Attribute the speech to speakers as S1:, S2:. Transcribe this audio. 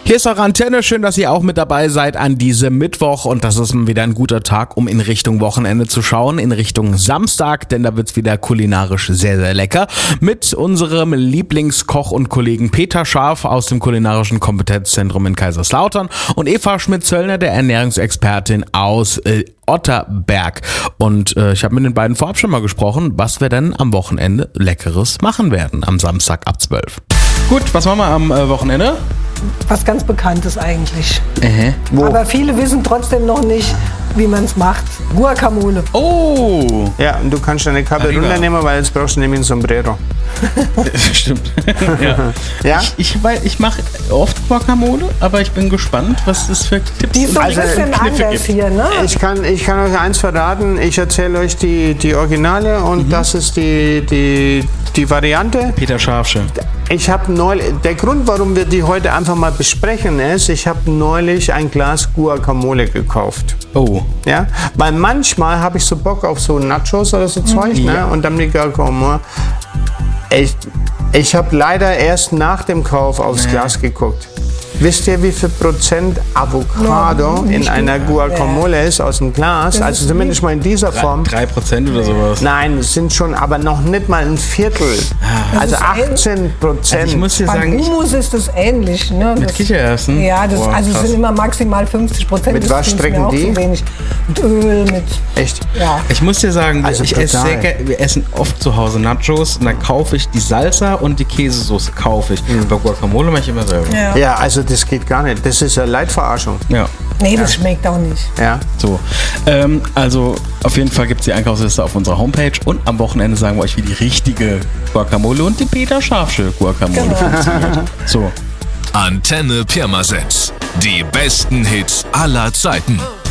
S1: Hier ist eure Antenne, schön, dass ihr auch mit dabei seid an diesem Mittwoch und das ist wieder ein guter Tag, um in Richtung Wochenende zu schauen, in Richtung Samstag, denn da wird's wieder kulinarisch sehr, sehr lecker mit unserem Lieblingskoch und Kollegen Peter Scharf aus dem Kulinarischen Kompetenzzentrum in Kaiserslautern und Eva Schmidt-Zöllner, der Ernährungsexpertin aus Otterberg. Und ich habe mit den beiden vorab schon mal gesprochen, was wir denn am Wochenende Leckeres machen werden, am Samstag ab 12. Gut, was machen wir am Wochenende?
S2: Was ganz Bekanntes eigentlich.
S1: Wo?
S2: Aber viele wissen trotzdem noch nicht, wie man es macht. Guacamole.
S1: Oh!
S3: Ja, und du kannst deine Kappe runternehmen, weil jetzt brauchst du nämlich ein Sombrero.
S1: Stimmt.
S3: Ja?
S1: Ich mache oft Guacamole, aber ich bin gespannt, was es für Tipps
S2: Die ist so ein
S3: Also,
S2: bisschen
S1: Kniffe
S2: anders
S1: gibt.
S2: hier, ne?
S3: Ich kann euch eins verraten, ich erzähle euch die Originale und das ist die Variante.
S1: Peter Scharfsche.
S3: Ich habe neulich, der Grund, warum wir die heute einfach mal besprechen, ist, ich habe neulich ein Glas Guacamole gekauft.
S1: Oh.
S3: Ja? Weil manchmal habe ich so Bock auf so Nachos oder so Zeug,
S1: Ja.
S3: ne? Und dann die Guacamole. Ich habe leider erst nach dem Kauf aufs Glas geguckt. Wisst ihr, wie viel Prozent Avocado in einer Guacamole ist aus dem Glas? Also zumindest mal in dieser Form.
S1: 3% oder sowas.
S3: Nein, es sind schon, aber noch nicht mal ein Viertel. Also
S2: ist
S3: 18%.
S1: Also ich muss dir
S2: Beim
S1: sagen,
S2: Hummus ist das ähnlich. Ne?
S1: mit
S2: Das,
S1: Kichererbsen.
S2: ja, das,
S1: Boah,
S2: also es
S1: krass.
S2: sind immer maximal 50%.
S3: Mit
S2: das
S3: was
S2: ist mir
S3: strecken
S2: auch
S3: die?
S2: zu wenig. Mit Öl, mit...
S3: Echt?
S2: Ja.
S1: Ich muss dir sagen,
S3: Also
S1: ich esse
S3: total.
S1: sehr gerne, wir essen oft zu Hause Nachos und dann kaufe ich die Salsa und die Käsesoße kaufe ich. Bei Guacamole mache ich immer selber.
S3: Ja, also das geht gar nicht. Das ist eine Leitverarschung.
S1: Ja.
S2: Nee, das schmeckt auch nicht.
S3: Ja.
S1: So, also auf jeden Fall gibt es die Einkaufsliste auf unserer Homepage und am Wochenende sagen wir euch, wie die richtige Guacamole und die Peter Scharfsche Guacamole funktioniert. So.
S4: Antenne Pirmasens. Die besten Hits aller Zeiten.